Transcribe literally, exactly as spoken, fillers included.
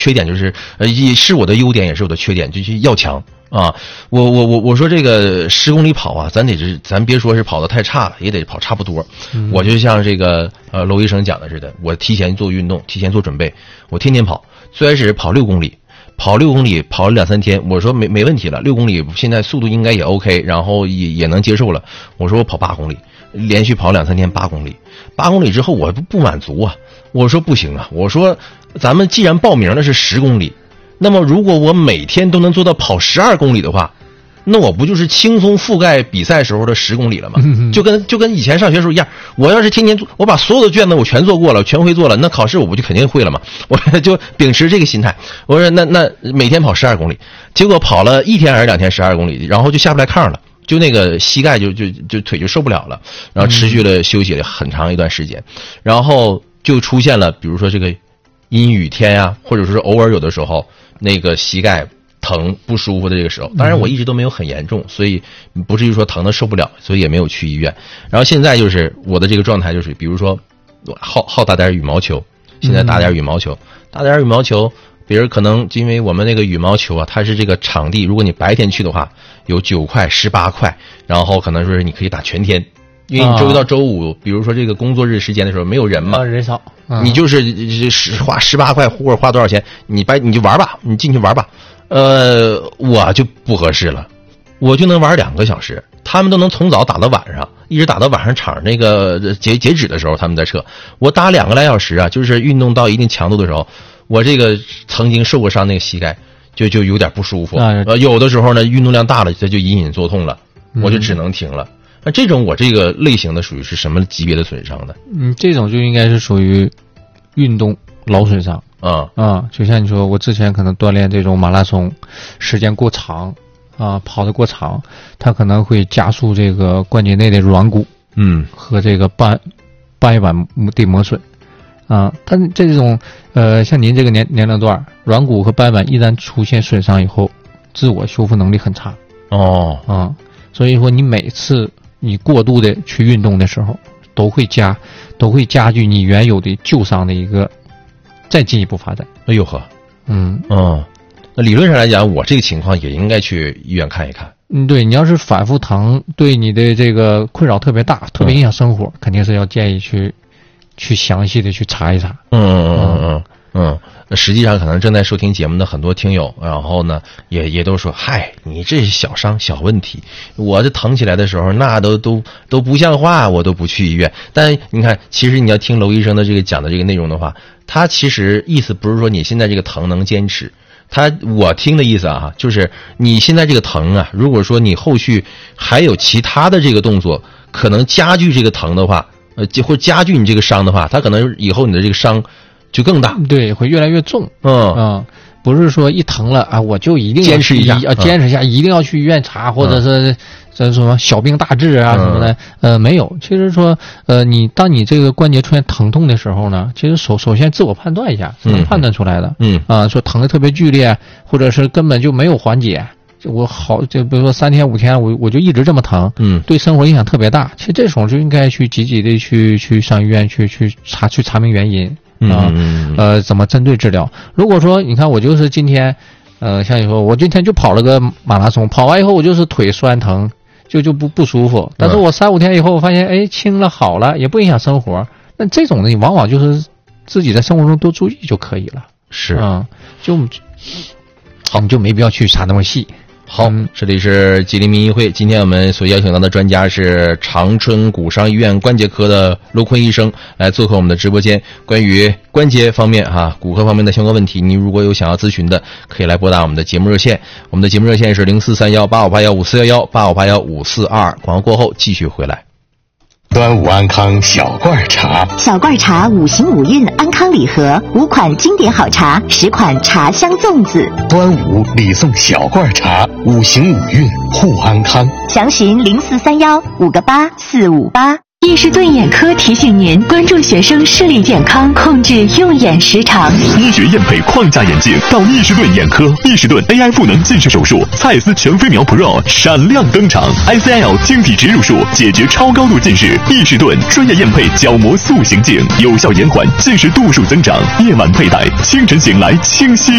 缺点就是呃，也是我的优点，也是我的缺点，就是要强啊！我我我我说这个十公里跑啊，咱得是咱别说是跑得太差了，也得跑差不多。嗯、我就像这个呃娄医生讲的似的，我提前做运动，提前做准备，我天天跑。最开始跑六公里，跑六公里跑了两三天，我说没没问题了，六公里现在速度应该也 OK， 然后也也能接受了。我说我跑八公里，连续跑两三天八公里，八公里之后我不不满足啊，我说不行啊，我说。咱们既然报名的是十公里，那么如果我每天都能做到跑十二公里的话，那我不就是轻松覆盖比赛时候的十公里了吗？就跟就跟以前上学时候一样，我要是天天我把所有的卷子我全做过了，全会做了，那考试我不就肯定会了吗？我就秉持这个心态，我说那那每天跑十二公里，结果跑了一天还是两天十二公里，然后就下不来炕了。就那个膝盖就就就腿就受不了了，然后持续了休息了很长一段时间，然后就出现了比如说这个阴雨天呀、啊，或者说是偶尔有的时候那个膝盖疼不舒服的这个时候，当然我一直都没有很严重，所以不至于说疼的受不了，所以也没有去医院。然后现在就是我的这个状态就是，比如说好好打点羽毛球，现在打点羽毛球，打点羽毛球，别人可能因为我们那个羽毛球啊，它是这个场地，如果你白天去的话，有九块、十八块，然后可能说是你可以打全天。因为你周一到周五，比如说这个工作日时间的时候没有人嘛， 啊、人少，啊、 你就是十花十八块或者花多少钱，你白你就玩吧，你进去玩吧。呃，我就不合适了，我就能玩两个小时，他们都能从早打到晚上，一直打到晚上场那个截截止的时候他们在撤，我打两个来小时啊，就是运动到一定强度的时候，我这个曾经受过伤那个膝盖就就有点不舒服，啊、呃，有的时候呢运动量大了，它就隐隐作痛了，我就只能停了。嗯那这种我这个类型的属于是什么级别的损伤的？ 嗯，这种就应该是属于运动劳损伤啊啊！就像你说，我之前可能锻炼这种马拉松，时间过长啊，跑得过长，它可能会加速这个关节内的软骨，嗯，和这个半半月板的磨损啊。但这种呃，像您这个年年龄段，软骨和半月板一旦出现损伤以后，自我修复能力很差哦啊，所以说你每次。你过度的去运动的时候，都会加，都会加剧你原有的旧伤的一个再进一步发展。 哎呦呵， 嗯嗯，那理论上来讲，我这个情况也应该去医院看一看。 嗯，对，你要是反复疼，对你的这个困扰特别大，特别影响生活，嗯、肯定是要建议去去详细的去查一查。 嗯嗯嗯嗯嗯。嗯，实际上可能正在收听节目的很多听友，然后呢，也也都说，嗨，你这是小伤小问题，我这疼起来的时候，那都都都不像话，我都不去医院。但你看，其实你要听娄医生的这个讲的这个内容的话，他其实意思不是说你现在这个疼能坚持，他我听的意思啊，就是你现在这个疼啊，如果说你后续还有其他的这个动作，可能加剧这个疼的话，呃，或加剧你这个伤的话，他可能以后你的这个伤。就更大， 对，会越来越重。 嗯嗯，不是说一疼了啊，我就一定要坚持一下， 啊，坚持一下，嗯、一定要去医院查，或者是这什么小病大治啊、嗯、什么的。呃，没有，其实说，呃，你当你这个关节出现疼痛的时候呢，其实首首先自我判断一下，是能判断出来的。 嗯啊，说疼得特别剧烈，或者是根本就没有缓解。我好，就比如说三天五天，我我就一直这么疼， 嗯， 对生活影响特别大。其实这种就应该去积极的去去上医院去去查去查明原因。啊，呃，怎么针对治疗？如果说你看我就是今天，呃，像你说我今天就跑了个马拉松，跑完以后我就是腿酸疼，就就不不舒服。但是我三五天以后我发现，哎，轻了好了，也不影响生活。那这种呢，你往往就是自己在生活中多注意就可以了。 是啊、嗯，就好，你就没必要去查那么细。 好，这里是吉林民医会，今天我们所邀请到的专家是长春骨伤医院关节科的娄坤医生来做客我们的直播间。关于关节方面哈、啊、骨科方面的相关问题，您如果有想要咨询的，可以来拨打我们的节目热线，我们的节目热线是零四三幺八五八幺五四幺幺八五八幺五四二二。广告过后继续回来。 端午安康小罐茶， 小罐茶五行五运安康礼盒，五款经典好茶，十款茶香粽子。 端午礼送小罐茶，五行五运护安康。 详询零四三幺五个八四五八。 易士顿眼科提醒您关注学生视力健康，控制用眼时长。 医学验配框架眼镜到易士顿眼科，易士顿 A I 赋能近视手术，蔡司全飞秒 Pro 闪亮登场 ，I C L 晶体植入术解决超高度近视。易士顿专业验配角膜塑形镜，有效延缓近视度数增长，夜晚佩戴，清晨醒来清晰。